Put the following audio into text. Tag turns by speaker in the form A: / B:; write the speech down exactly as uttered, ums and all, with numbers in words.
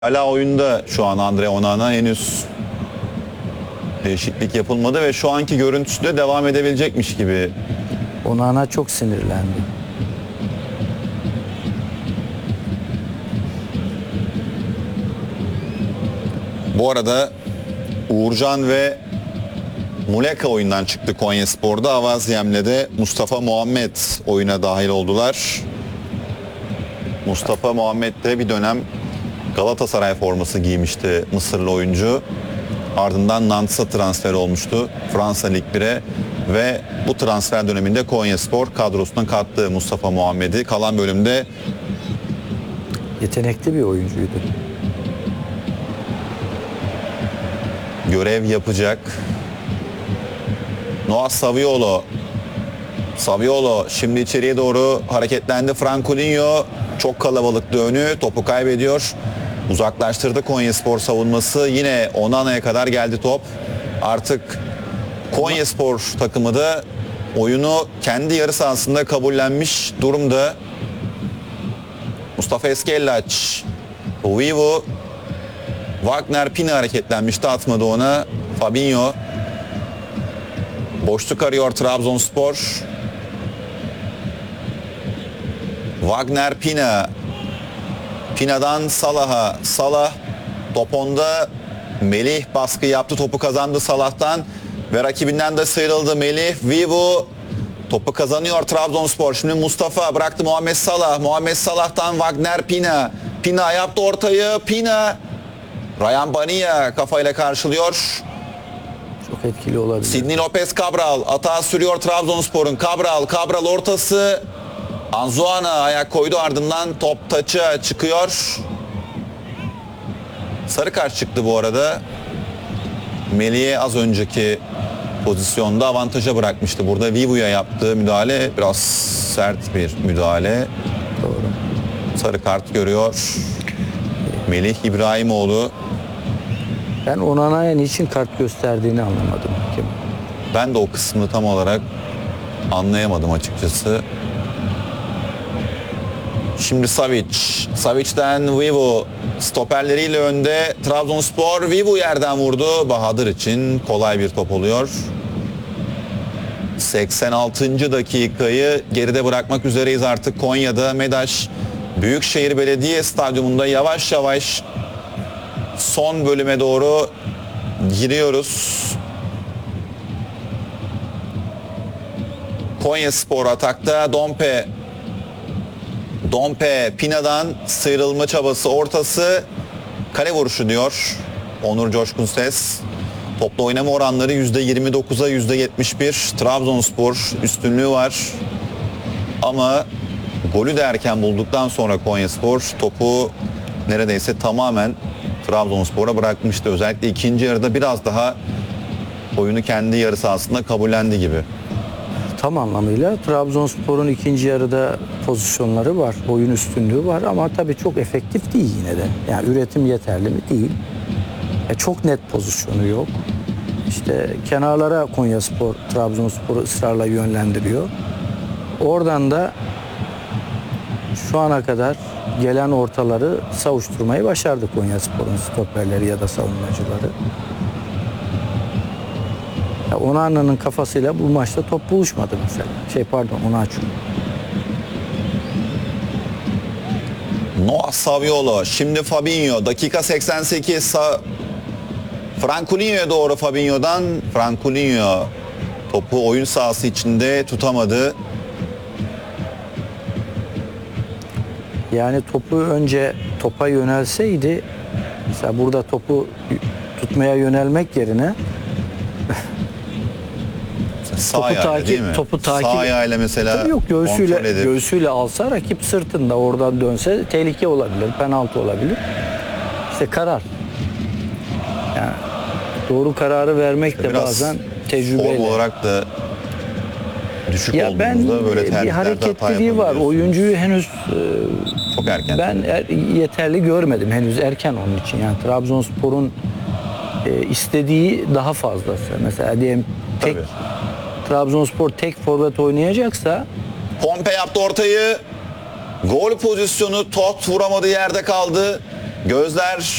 A: Hala oyunda şu an Andre Onana, henüz değişiklik yapılmadı ve şu anki görüntüsü de devam edebilecekmiş gibi.
B: Onana çok sinirlendi.
A: Bu arada Uğurcan ve Muleka oyundan çıktı Konyaspor'da. Avazyem'le de Mustafa Muhammed oyuna dahil oldular. Mustafa Muhammed de bir dönem Galatasaray forması giymişti Mısırlı oyuncu. Ardından Nantes'a transfer olmuştu Fransa Lig bir'e ve bu transfer döneminde Konyaspor kadrosuna kattı Mustafa Muhammed'i. Kalan bölümde
B: Yetenekli bir oyuncuydu.
A: görev yapacak. Noah Saviolo. Saviolo şimdi içeriye doğru hareketlendi. Francolinho çok kalabalıktı önü. Topu kaybediyor. Uzaklaştırdı Konyaspor savunması. Yine Onana'ya kadar geldi top. Artık Konyaspor takımı da oyunu kendi yarı sahasında kabullenmiş durumda. Mustafa Eskellaç. Vivo. Wagner Pina hareketlenmişti, atmadı ona. Fabinho. Boşluk arıyor Trabzonspor. Wagner Pina. Pina'dan Salah'a. Salah top onda. Melih baskı yaptı. Topu kazandı Salah'tan. Ve rakibinden de sıyrıldı Melih. Vivo topu kazanıyor Trabzonspor. Şimdi Mustafa bıraktı Muhammed Salah. Muhammed Salah'tan Wagner Pina. Pina yaptı ortayı. Pina. Ryan Bania kafayla karşılıyor.
B: Çok etkili olabilir.
A: Sidney Lopez Cabral atağa sürüyor Trabzonspor'un. Cabral, Cabral ortası. Anzuana ayak koydu, ardından top taça çıkıyor. Sarı kart çıktı bu arada. Melih'e az önceki pozisyonda avantaja bırakmıştı. Burada Vivo'ya yaptığı müdahale biraz sert bir müdahale.
B: Doğru.
A: Sarı kart görüyor Melih İbrahimoğlu.
B: Ben Onana'ya niçin kart gösterdiğini anlamadım. Kim?
A: Ben de o kısmını tam olarak anlayamadım açıkçası. Şimdi Savic. Savic'ten Vivo stoperleriyle önde. Trabzonspor Vivo yerden vurdu. Bahadır için kolay bir top oluyor. seksen altıncı dakikayı geride bırakmak üzereyiz artık Konya'da. Medaş Büyükşehir Belediye Stadyumunda yavaş yavaş son bölüme doğru giriyoruz. Konyaspor atakta. Dompe Dompe Pina'dan sıyrılma çabası, ortası, kale vuruşu diyor Onur Coşkun Ses. Topla oynama oranları yüzde yirmi dokuza yüzde yetmiş bir. Trabzonspor üstünlüğü var. Ama golü de erken bulduktan sonra Konyaspor topu neredeyse tamamen Trabzonspor'a bırakmıştı. Özellikle ikinci yarıda biraz daha oyunu kendi yarı sahasında kabullendi gibi.
B: Tam anlamıyla Trabzonspor'un ikinci yarıda pozisyonları var. Oyun üstünlüğü var ama tabii çok efektif değil yine de. Yani üretim yeterli mi? Değil. E çok net pozisyonu yok. İşte kenarlara Konyaspor Trabzonspor'u ısrarla yönlendiriyor. Oradan da şu ana kadar gelen ortaları savuşturmayı başardı Konyaspor'un stoperleri ya da savunmacıları. Ya Onana'nın kafasıyla bu maçta top buluşmadı mesela. Şey pardon, Onaçu.
A: Noah Saviolo. Şimdi Fabinho. Dakika seksen sekiz. Sa Francolinho'ya doğru Fabinho'dan. Francolinho topu oyun sahası içinde tutamadı.
B: Yani topu önce topa yönelseydi, mesela burada topu tutmaya yönelmek yerine
A: Sağ
B: topu
A: ayağıyla
B: takip,
A: değil mi?
B: topu takip.
A: Sağ ayağıyla mesela
B: Tabii yok, göğsüyle,
A: kontrol edip.
B: göğsüyle alsa rakip sırtında oradan dönse tehlike olabilir, penaltı olabilir. İşte karar. Yani doğru kararı vermek de
A: Biraz
B: bazen tecrübeyle.
A: form olarak da düşük
B: Ya ben
A: olduğumuzda böyle
B: bir
A: tercihlerde hata
B: hareketliliği var.
A: yapabiliyorsun.
B: Oyuncuyu henüz e,
A: Çok erken.
B: ben er, yeterli görmedim. Henüz erken onun için. Yani Trabzonspor'un e, istediği daha fazlası. Mesela diyelim tek
A: Tabii.
B: Trabzonspor tek forvet oynayacaksa
A: Pompe yaptı ortayı. Gol pozisyonu, Tot vuramadı, yerde kaldı. Gözler